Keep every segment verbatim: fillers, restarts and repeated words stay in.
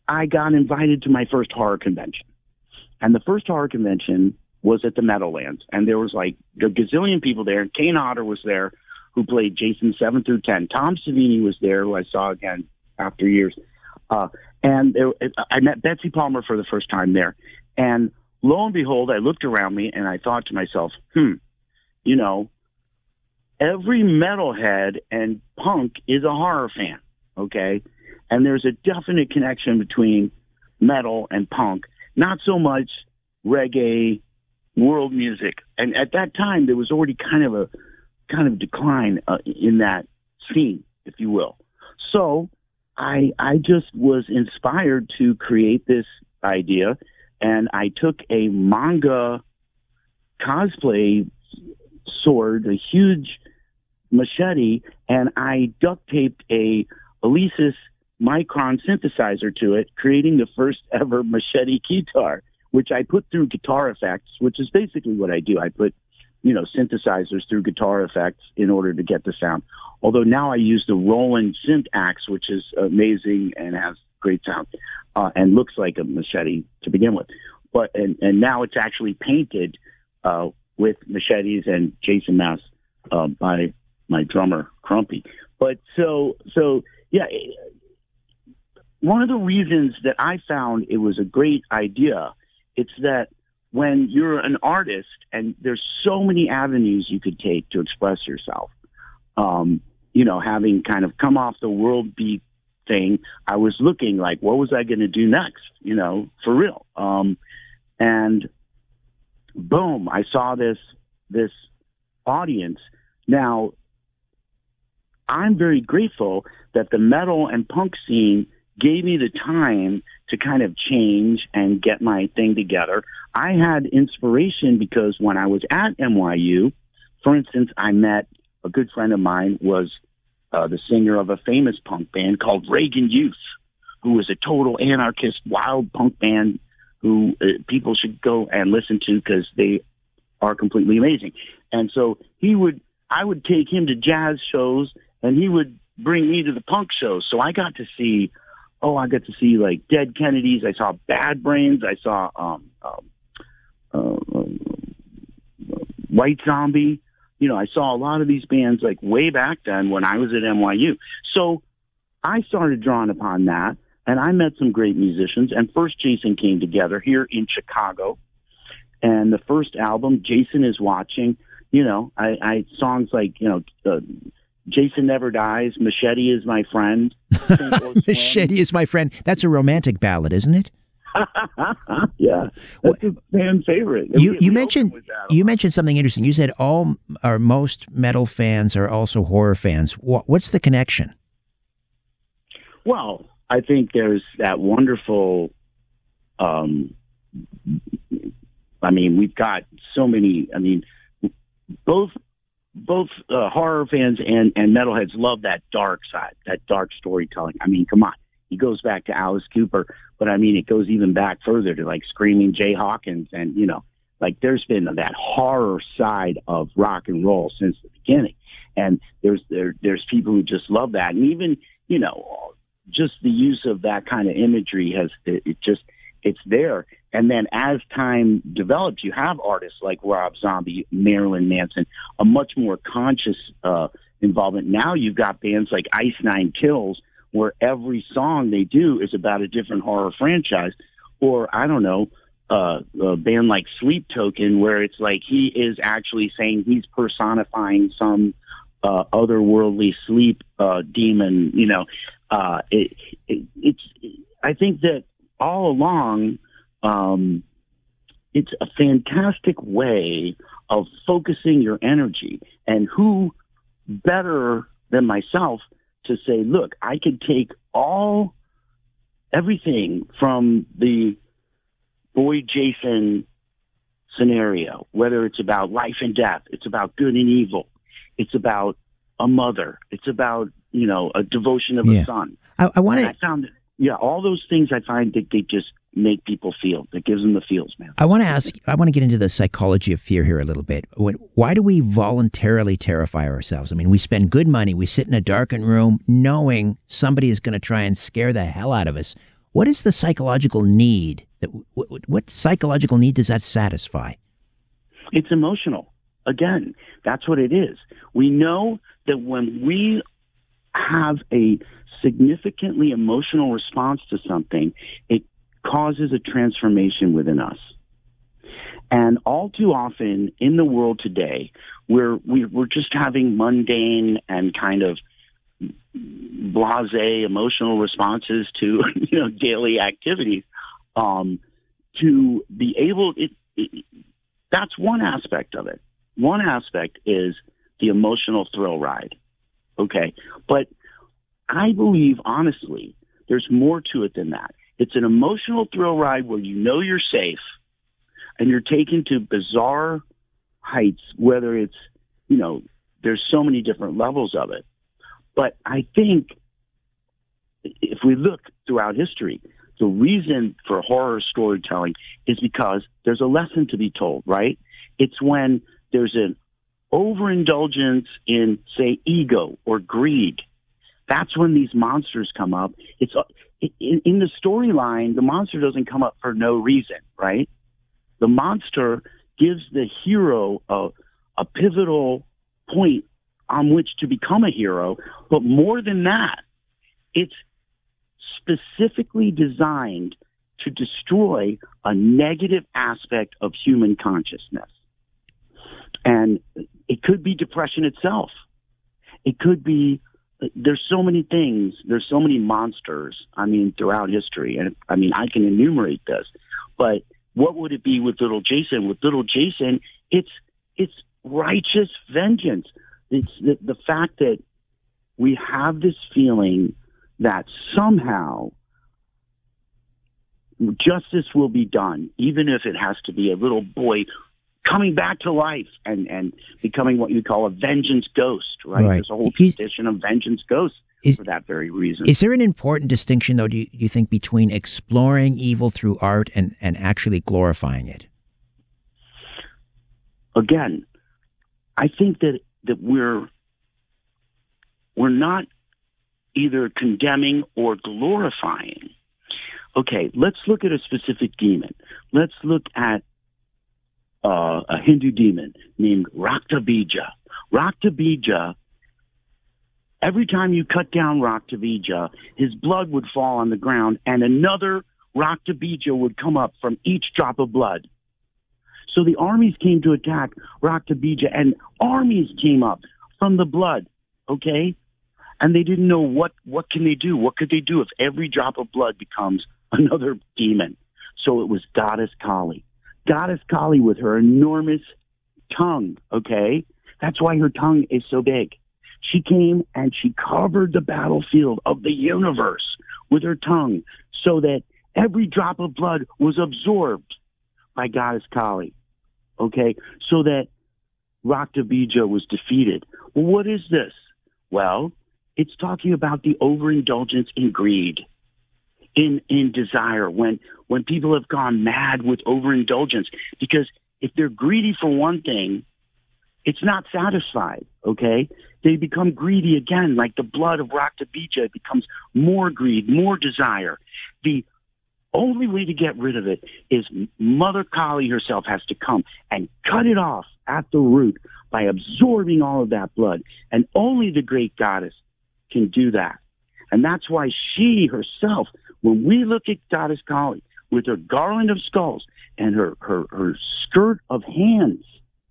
I got invited to my first horror convention. And the first horror convention was at the Meadowlands. And there was like a gazillion people there. And Kane Hodder was there, who played Jason seven through ten. Tom Savini was there, who I saw again after years. Uh, and there, I met Betsy Palmer for the first time there. And lo and behold, I looked around me and I thought to myself, hmm, you know, every metalhead and punk is a horror fan, okay? And there's a definite connection between metal and punk, not so much reggae, world music. And at that time, there was already kind of a kind of decline uh, in that scene, if you will. So I I just was inspired to create this idea, and I took a manga cosplay sword, a huge machete, and I duct taped a Alesis Micron synthesizer to it, creating the first ever machete guitar, which I put through Guitar Effects, which is basically what I do. I put, you know, synthesizers through Guitar Effects in order to get the sound. Although now I use the Roland Synth Axe, which is amazing and has great sound, uh, and looks like a machete to begin with. But and, and now it's actually painted uh, with machetes and Jason masks uh, by my drummer Crumpy. But so so yeah. One of the reasons that I found it was a great idea, it's that when you're an artist and there's so many avenues you could take to express yourself, um, you know, having kind of come off the world beat thing, I was looking like, what was I going to do next? You know, for real. Um, and boom, I saw this, this audience. Now, I'm very grateful that the metal and punk scene gave me the time to kind of change and get my thing together. I had inspiration because when I was at N Y U, for instance, I met a good friend of mine was uh, the singer of a famous punk band called Reagan Youth, who was a total anarchist, wild punk band who uh, people should go and listen to because they are completely amazing. And so he would, I would take him to jazz shows and he would bring me to the punk shows. So I got to see Oh, I got to see like Dead Kennedys. I saw Bad Brains. I saw um, um, uh, uh, White Zombie. You know, I saw a lot of these bands like way back then when I was at N Y U. So I started drawing upon that, and I met some great musicians. And First Jason came together here in Chicago. And the first album, Jason Is Watching, you know, I, I songs like, you know, uh, Jason Never Dies, Machete Is My Friend. Machete Is My Friend. That's a romantic ballad, isn't it? Yeah, that's a fan favorite. You we, you we mentioned you mentioned something interesting. You said all or most metal fans are also horror fans. What, what's the connection? Well, I think there's that wonderful. Um, I mean, we've got so many. I mean, both. Both uh, horror fans and, and metalheads love that dark side, that dark storytelling. I mean, come on. He goes back to Alice Cooper, but I mean, it goes even back further to like Screaming Jay Hawkins. And, you know, like there's been that horror side of rock and roll since the beginning. And there's there, there's people who just love that. And even, you know, just the use of that kind of imagery has, it, it just, it's there. And then as time develops, you have artists like Rob Zombie, Marilyn Manson, a much more conscious uh, involvement. Now you've got bands like Ice Nine Kills, where every song they do is about a different horror franchise. Or, I don't know, uh, a band like Sleep Token, where it's like he is actually saying he's personifying some uh, otherworldly sleep uh, demon. You know, uh, it, it, it's. I think that all along, um, it's a fantastic way of focusing your energy. And who better than myself to say, look, I could take all, everything from the Boy Jason scenario, whether it's about life and death, it's about good and evil, it's about a mother, it's about, you know, a devotion of yeah. a son. I, I want to. I found that, yeah, all those things I find that they just make people feel. That gives them the feels, man. I want to ask, I want to get into the psychology of fear here a little bit. When, why do we voluntarily terrify ourselves? I mean, we spend good money, we sit in a darkened room knowing somebody is going to try and scare the hell out of us. What is the psychological need? That what, what psychological need does that satisfy? It's emotional. Again, that's what it is. We know that when we have a significantly emotional response to something, it causes a transformation within us. And all too often in the world today, we're we're just having mundane and kind of blasé emotional responses to you know daily activities. Um, to be able, it, it, that's one aspect of it. One aspect is the emotional thrill ride. Okay, but I believe honestly, there's more to it than that. It's an emotional thrill ride where you know you're safe, and you're taken to bizarre heights. Whether it's you know, there's so many different levels of it. But I think if we look throughout history, the reason for horror storytelling is because there's a lesson to be told, right? It's when there's an overindulgence in, say, ego or greed. That's when these monsters come up. It's in, in the storyline, the monster doesn't come up for no reason, right? The monster gives the hero a, a pivotal point on which to become a hero, but more than that, it's specifically designed to destroy a negative aspect of human consciousness. And it could be depression itself. It could be, there's so many things, there's so many monsters, I mean, throughout history. And I mean, I can enumerate this, but what would it be with little Jason? With little Jason, it's, it's righteous vengeance. It's the, the fact that we have this feeling that somehow justice will be done, even if it has to be a little boy coming back to life and, and becoming what you call a vengeance ghost, right? Right. There's a whole Is, tradition of vengeance ghosts is, for that very reason. Is there an important distinction, though, do you, do you think, between exploring evil through art and, and actually glorifying it? Again, I think that, that we're we're not either condemning or glorifying. Okay, let's look at a specific demon. Let's look at uh, a Hindu demon named Raktabija. Raktabija, every time you cut down Raktabija, his blood would fall on the ground and another Raktabija would come up from each drop of blood. So the armies came to attack Raktabija, and armies came up from the blood, okay? And they didn't know what, what can they do? What could they do if every drop of blood becomes another demon? So it was Goddess Kali. Goddess Kali with her enormous tongue, okay? That's why her tongue is so big. She came and she covered the battlefield of the universe with her tongue so that every drop of blood was absorbed by Goddess Kali, okay? So that Raktabija was defeated. Well, what is this? Well, it's talking about the overindulgence in greed, in in desire, when when people have gone mad with overindulgence. Because if they're greedy for one thing, it's not satisfied, okay? They become greedy again, like the blood of Raktabija. It becomes more greed, more desire. The only way to get rid of it is Mother Kali herself has to come and cut it off at the root by absorbing all of that blood. And only the great goddess can do that. And that's why she herself, when we look at Goddess Kali with her garland of skulls and her, her, her skirt of hands,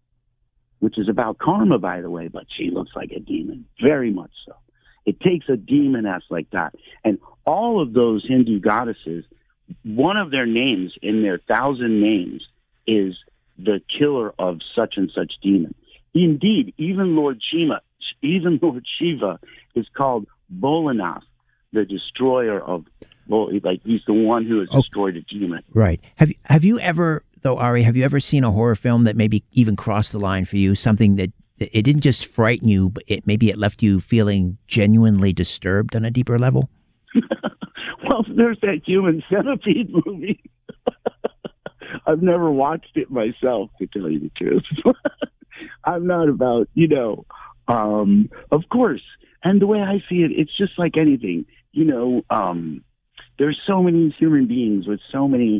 which is about karma, by the way, but she looks like a demon, very much so. It takes a demoness like that. And all of those Hindu goddesses, one of their names in their thousand names is the killer of such and such demon. Indeed, even Lord Shiva, even Lord Shiva is called Bolanath, the destroyer of, like he's the one who has destroyed a demon. Right. Have have you ever, though, Ari, have you ever seen a horror film that maybe even crossed the line for you? Something that it didn't just frighten you, but it maybe it left you feeling genuinely disturbed on a deeper level? Well, there's that Human Centipede movie. I've never watched it myself, to tell you the truth. I'm not about, you know, um, of course. And the way I see it, it's just like anything. You know, um, there's so many human beings with so many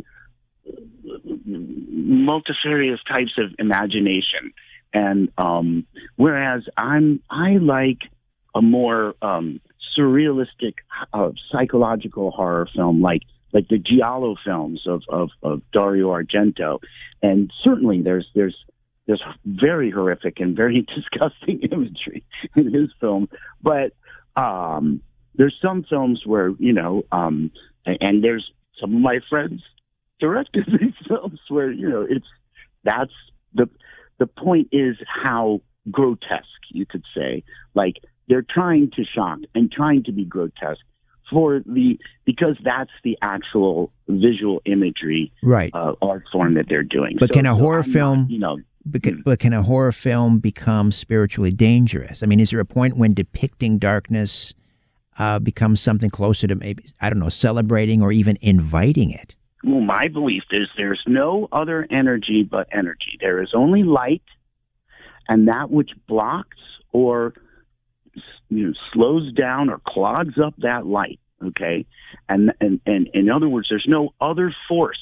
multifarious types of imagination. And um, whereas I'm, I like a more um, surrealistic uh, psychological horror film, like like the Giallo films of, of, of Dario Argento. And certainly there's there's there's very horrific and very disgusting imagery in his film. But um, there's some films where, you know, um, and there's some of my friends directed these films where, you know, it's that's the the point is how grotesque, you could say. Like, they're trying to shock and trying to be grotesque for the because that's the actual visual imagery, right, uh, art form that they're doing. But so, can a so horror I'm film, not, you know, but can, but can a horror film become spiritually dangerous? I mean, is there a point when depicting darkness uh, becomes something closer to maybe, I don't know, celebrating or even inviting it? Well, my belief is there's no other energy but energy. There is only light, and that which blocks or, you know, slows down or clogs up that light. Okay, and and and in other words, there's no other force.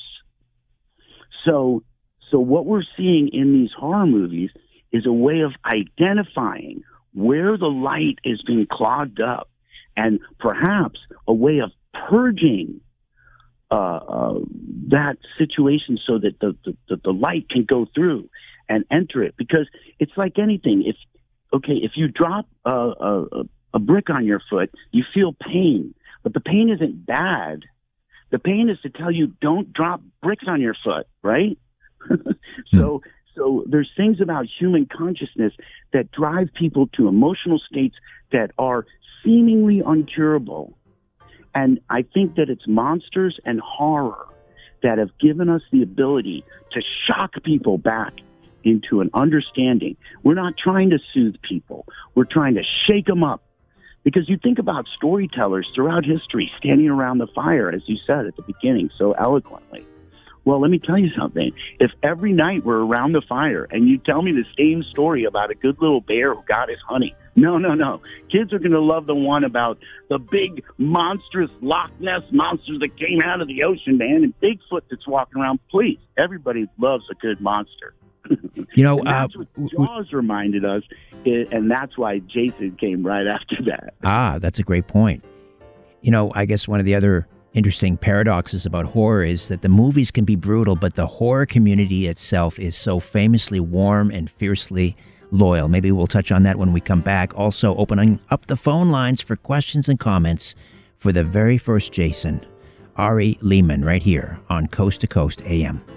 So, so what we're seeing in these horror movies is a way of identifying where the light is being clogged up, and perhaps a way of purging Uh, uh, that situation so that the, the, the light can go through and enter it. Because it's like anything. If, okay, if you drop a, a, a brick on your foot, you feel pain. But the pain isn't bad. The pain is to tell you don't drop bricks on your foot, right? so, so there's things about human consciousness that drive people to emotional states that are seemingly uncurable. And I think that it's monsters and horror that have given us the ability to shock people back into an understanding. We're not trying to soothe people. We're trying to shake them up. Because you think about storytellers throughout history standing around the fire, as you said at the beginning so eloquently. Well, let me tell you something. If every night we're around the fire and you tell me the same story about a good little bear who got his honey, no, no, no. Kids are going to love the one about the big, monstrous Loch Ness monster that came out of the ocean, man, and Bigfoot that's walking around. Please, everybody loves a good monster. You know, and that's uh, what Jaws reminded us, and that's why Jason came right after that. Ah, that's a great point. You know, I guess one of the other interesting paradoxes about horror is that the movies can be brutal, but the horror community itself is so famously warm and fiercely loyal. Maybe we'll touch on that when we come back. Also opening up the phone lines for questions and comments for the very first Jason, Ari Lehman, right here on Coast to Coast A M.